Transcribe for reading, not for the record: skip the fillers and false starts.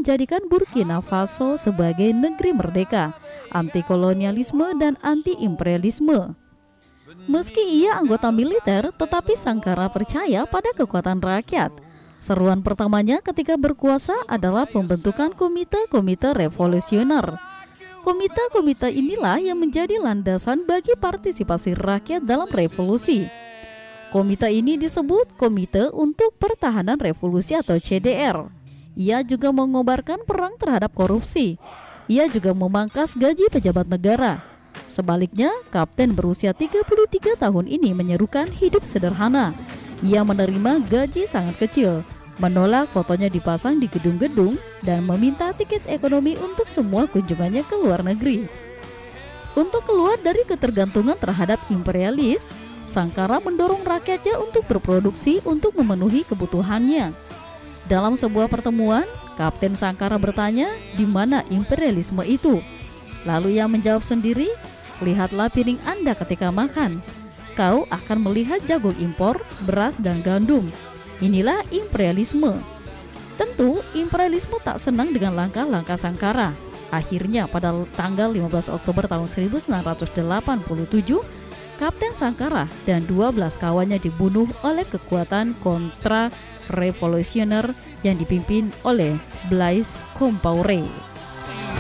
menjadikan Burkina Faso sebagai negeri merdeka, anti kolonialisme dan anti imperialisme. Meski ia anggota militer, tetapi Sankara percaya pada kekuatan rakyat. Seruan pertamanya ketika berkuasa adalah pembentukan komite-komite revolusioner. Komite-komite inilah yang menjadi landasan bagi partisipasi rakyat dalam revolusi. Komite ini disebut Komite untuk Pertahanan Revolusi atau CDR. Ia juga mengobarkan perang terhadap korupsi. Ia juga memangkas gaji pejabat negara. Sebaliknya, kapten berusia 33 tahun ini menyerukan hidup sederhana. Ia menerima gaji sangat kecil, menolak fotonya dipasang di gedung-gedung, dan meminta tiket ekonomi untuk semua kunjungannya ke luar negeri. Untuk keluar dari ketergantungan terhadap imperialis, Sankara mendorong rakyatnya untuk berproduksi untuk memenuhi kebutuhannya. Dalam sebuah pertemuan, Kapten Sankara bertanya, di mana imperialisme itu? Lalu ia menjawab sendiri, lihatlah piring Anda ketika makan. Kau akan melihat jagung impor, beras dan gandum. Inilah imperialisme. Tentu, imperialisme tak senang dengan langkah-langkah Sankara. Akhirnya pada tanggal 15 Oktober tahun 1987, Kapten Sankara dan 12 kawannya dibunuh oleh kekuatan kontra-revolusioner yang dipimpin oleh Blaise Compaoré.